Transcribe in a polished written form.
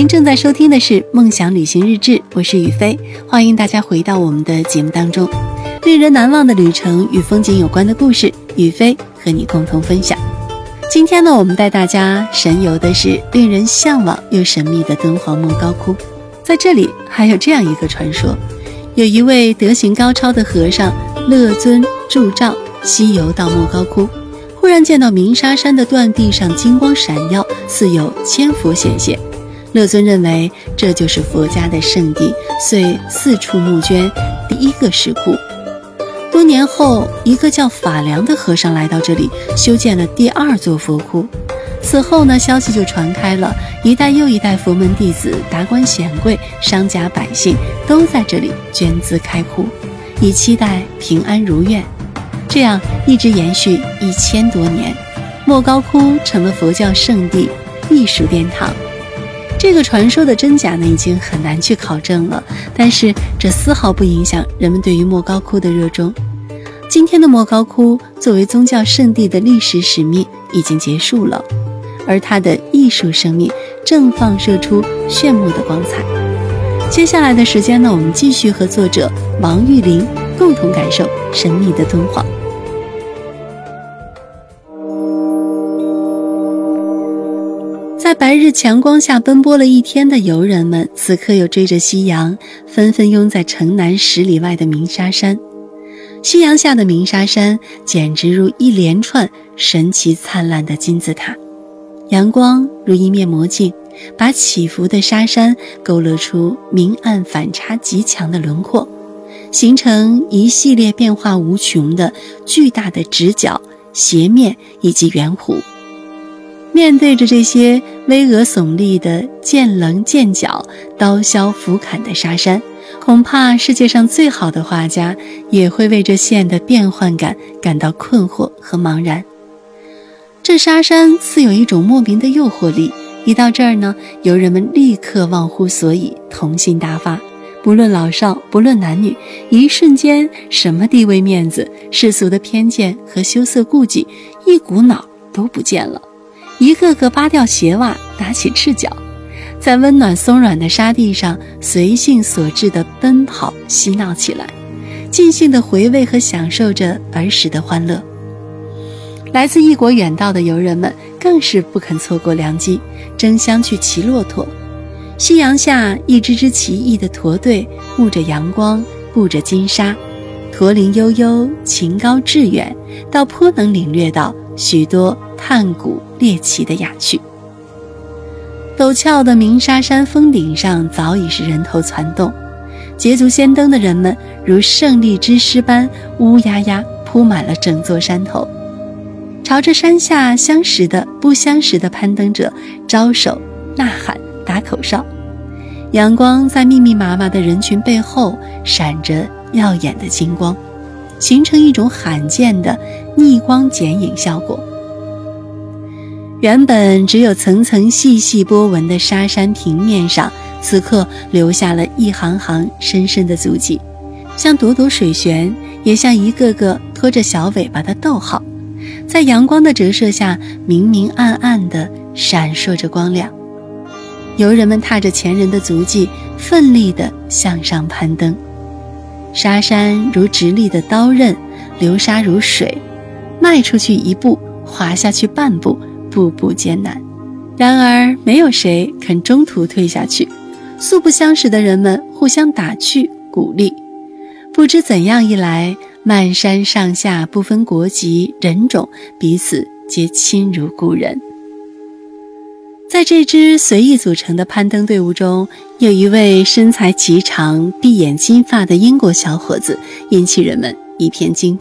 您正在收听的是梦想旅行日志，我是雨飞，欢迎大家回到我们的节目当中。令人难忘的旅程与风景有关的故事，雨飞和你共同分享。今天呢，我们带大家神游的是令人向往又神秘的敦煌莫高窟。在这里还有这样一个传说，有一位德行高超的和尚乐尊铸照西游到莫高窟，忽然见到鸣沙山的断壁上金光闪耀，似有千佛显现。乐尊认为这就是佛家的圣地，遂四处募捐，第一个石窟。多年后，一个叫法良的和尚来到这里，修建了第二座佛窟。此后呢，消息就传开了，一代又一代佛门弟子、达官显贵、商家百姓都在这里捐资开窟，以期待平安如愿。这样一直延续1000多年，莫高窟成了佛教圣地、艺术殿堂。这个传说的真假呢，已经很难去考证了，但是这丝毫不影响人们对于莫高窟的热衷。今天的莫高窟作为宗教圣地的历史使命已经结束了，而它的艺术生命正放射出炫目的光彩。接下来的时间呢，我们继续和作者王玉林共同感受神秘的敦煌。在白日强光下奔波了一天的游人们，此刻又追着夕阳，纷纷拥在城南10里外的鸣沙山。夕阳下的鸣沙山简直如一连串神奇灿烂的金字塔，阳光如一面魔镜，把起伏的沙山勾勒出明暗反差极强的轮廓，形成一系列变化无穷的巨大的直角、斜面以及圆弧。面对着这些巍峨耸立的剑棱剑角、刀削斧砍的沙山，恐怕世界上最好的画家也会为这线的变换感感到困惑和茫然。这沙山似有一种莫名的诱惑力，一到这儿呢，游人们立刻忘乎所以，童心大发，不论老少，不论男女，一瞬间什么地位面子、世俗的偏见和羞涩顾忌一股脑都不见了，一个个扒掉鞋袜，打起赤脚，在温暖松软的沙地上随性所致地奔跑嬉闹起来，尽兴地回味和享受着儿时的欢乐。来自异国远道的游人们更是不肯错过良机，争相去骑骆驼。夕阳下，一支支奇异的驼队沐着阳光，布着金沙，驼铃悠悠，琴高致远，倒颇能领略到许多探古猎奇的雅趣。陡峭的鸣沙山峰顶上早已是人头攒动，捷足先登的人们如胜利之师般乌压压铺满了整座山头，朝着山下相识的不相识的攀登者招手呐喊打口哨。阳光在密密麻麻的人群背后闪着耀眼的金光，形成一种罕见的逆光剪影效果。原本只有层层细细波纹的沙山平面上，此刻留下了一行行深深的足迹，像朵朵水旋，也像一个个拖着小尾巴的逗号，在阳光的折射下明明暗暗地闪烁着光亮。游人们踏着前人的足迹，奋力地向上攀登。沙山如直立的刀刃，流沙如水，迈出去一步，滑下去半步，步步艰难。然而没有谁肯中途退下去，素不相识的人们互相打趣鼓励。不知怎样一来，漫山上下不分国籍人种，彼此皆亲如故人。在这支随意组成的攀登队伍中，有一位身材颀长、碧眼金发的英国小伙子，引起人们一片惊叹。